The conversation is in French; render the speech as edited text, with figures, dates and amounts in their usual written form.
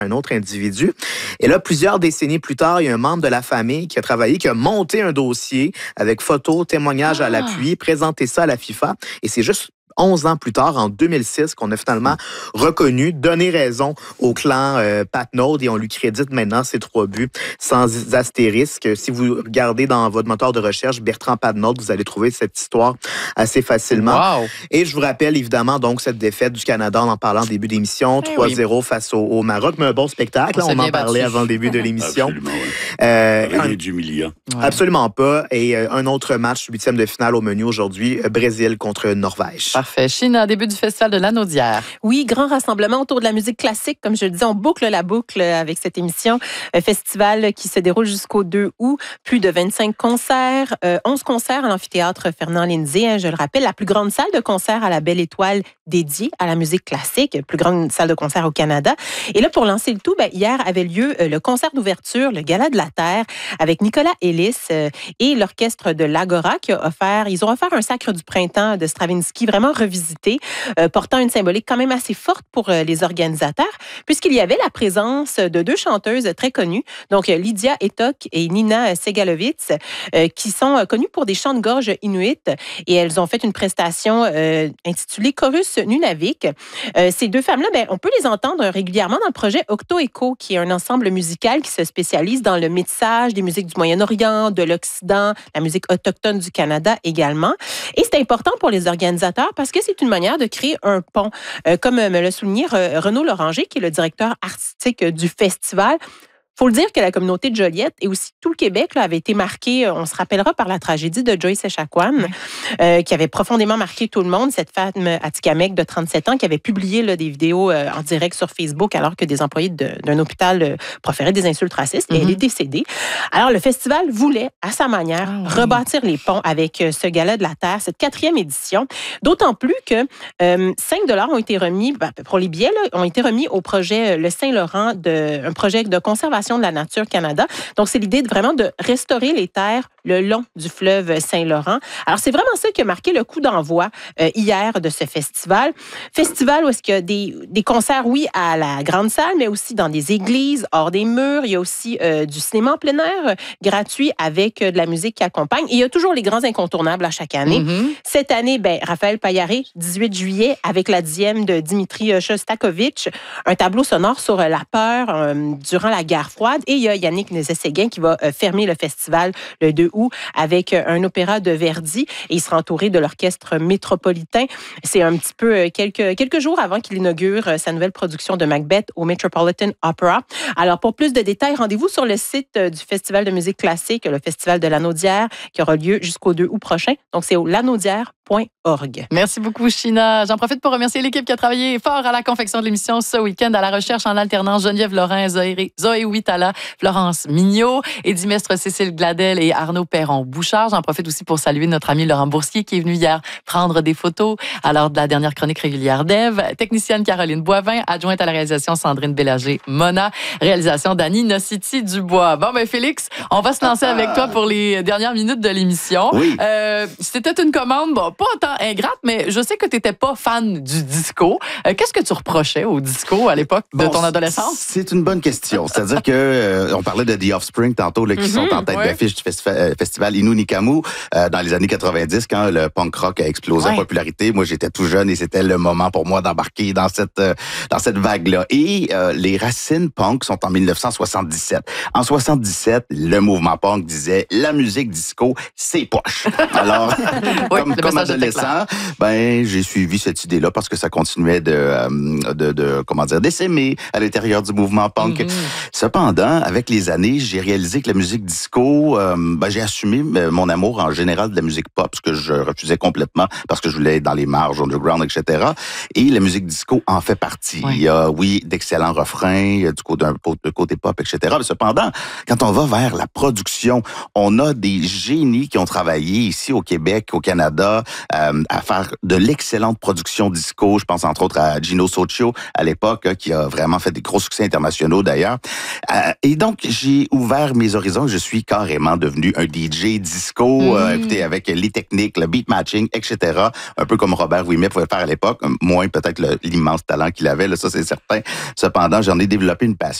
un autre individu. Et là, plusieurs décennies plus tard, il y a un membre de la famille qui a travaillé, qui a monté un dossier avec photos, témoignages à l'appui, présenté ça à la FIFA. Et c'est juste 11 ans plus tard, en 2006, qu'on a finalement reconnu, donné raison au clan Patnaud et on lui crédite maintenant ses 3 buts sans astérisque. Si vous regardez dans votre moteur de recherche Bertrand Patnaud, vous allez trouver cette histoire assez facilement. Wow. Et je vous rappelle évidemment donc cette défaite du Canada en parlant au début d'émission, 3-0 face au Maroc, mais un bon spectacle. On en parlait avant le début de l'émission. Absolument, oui. Rien d'humiliant. Absolument pas. Et un autre match, 8e de finale au menu aujourd'hui, Brésil contre Norvège. Parfait. Chine, début du festival de Lanaudière. Oui, grand rassemblement autour de la musique classique. Comme je le disais, on boucle la boucle avec cette émission. Un festival qui se déroule jusqu'au 2 août. Plus de 25 concerts, 11 concerts à l'amphithéâtre Fernand Lindsay. Je le rappelle, la plus grande salle de concert à la Belle Étoile dédiée à la musique classique, plus grande salle de concert au Canada. Et là, pour lancer le tout, hier avait lieu le concert d'ouverture, le Gala de la Terre, avec Nicolas Ellis et l'orchestre de l'Agora ils ont offert un Sacre du printemps de Stravinsky vraiment revisité, portant une symbolique quand même assez forte pour les organisateurs, puisqu'il y avait la présence de 2 chanteuses très connues, donc Lydia Etok et Nina Segalovitz, qui sont connues pour des chants de gorge inuits, et elles ont fait une prestation intitulée Chorus Nunavik. Ces 2 femmes-là, on peut les entendre régulièrement dans le projet Octo Echo, qui est un ensemble musical qui se spécialise dans le métissage des musiques du Moyen-Orient, de l'Occident, la musique autochtone du Canada également. Et c'est important pour les organisateurs parce que c'est une manière de créer un pont. Comme me l'a souligné Renaud Loranger, qui est le directeur artistique du festival. Il faut le dire que la communauté de Joliette et aussi tout le Québec avait été marqué, on se rappellera, par la tragédie de Joyce Echaquan, qui avait profondément marqué tout le monde, cette femme atikamekw de 37 ans qui avait publié des vidéos en direct sur Facebook alors que des employés d'un hôpital proféraient des insultes racistes, et elle est décédée. Alors, le festival voulait, à sa manière, rebâtir les ponts avec ce Gala de la Terre, cette 4e édition, d'autant plus que 5 $ ont été remis, pour les billets, ont été remis au projet Le Saint-Laurent, un projet de conservation de la nature Canada. Donc, c'est l'idée vraiment de restaurer les terres le long du fleuve Saint-Laurent. Alors, c'est vraiment ça qui a marqué le coup d'envoi hier de ce festival. Festival où est-ce qu'il y a des concerts, oui, à la grande salle, mais aussi dans des églises, hors des murs. Il y a aussi du cinéma en plein air gratuit avec de la musique qui accompagne. Et il y a toujours les grands incontournables à chaque année. Cette année, Raphaël Paillaré, 18 juillet, avec la 10e de Dimitri Shostakovich, un tableau sonore sur la peur durant la guerre froide. Et il y a Yannick Nézet-Séguin qui va fermer le festival le 2 août avec un opéra de Verdi. Et il sera entouré de l'orchestre métropolitain. C'est un petit peu quelques jours avant qu'il inaugure sa nouvelle production de Macbeth au Metropolitan Opera. Alors, pour plus de détails, rendez-vous sur le site du Festival de musique classique, le Festival de Lanaudière, qui aura lieu jusqu'au 2 août prochain. Donc, c'est au lanaudière.org. Merci beaucoup, China. J'en profite pour remercier l'équipe qui a travaillé fort à la confection de l'émission ce week-end, à la recherche en alternance, Geneviève Lorrain, Zoé Huitala, Florence Mignot, Eddie Mestre, Cécile Gladel et Arnaud Perron-Bouchard. J'en profite aussi pour saluer notre ami Laurent Boursier qui est venu hier prendre des photos à l'heure de la dernière chronique régulière d'Ève. Technicienne Caroline Boivin, adjointe à la réalisation Sandrine Bélanger-Mona, réalisation Dany Nocity-Dubois. Bon, Félix, on va se lancer avec toi pour les dernières minutes de l'émission. Oui. C'était une commande, pas autant ingrate, mais je sais que tu n'étais pas fan du disco. Qu'est-ce que tu reprochais au disco à l'époque de ton adolescence? C'est une bonne question. C'est-à-dire que on parlait de The Offspring tantôt, qui sont en tête d'affiche du festival Innu-Nikamu dans les années 90, quand le punk rock a explosé en popularité. Moi, j'étais tout jeune et c'était le moment pour moi d'embarquer dans cette vague-là. Et les racines punk sont en 1977. En 77, le mouvement punk disait la musique disco, c'est poche. Alors, comme adolescent, j'ai suivi cette idée-là parce que ça continuait d'essaimer à l'intérieur du mouvement punk. Cependant, avec les années, j'ai réalisé que la musique disco, j'ai assumé mon amour en général de la musique pop, ce que je refusais complètement parce que je voulais être dans les marges, underground, etc. Et la musique disco en fait partie. Il y a, d'excellents refrains, d'un côté pop, etc. Mais cependant, quand on va vers la production, on a des génies qui ont travaillé ici au Québec, au Canada, à faire de l'excellente production disco. Je pense entre autres à Gino Soccio à l'époque, qui a vraiment fait des gros succès internationaux d'ailleurs. Et donc, j'ai ouvert mes horizons. Je suis carrément devenu un DJ disco, écoutez, avec les techniques, le beat matching, etc. Un peu comme Robert Ouimet pouvait le faire à l'époque. Moins peut-être l'immense talent qu'il avait, là, ça c'est certain. Cependant, j'en ai développé une passion.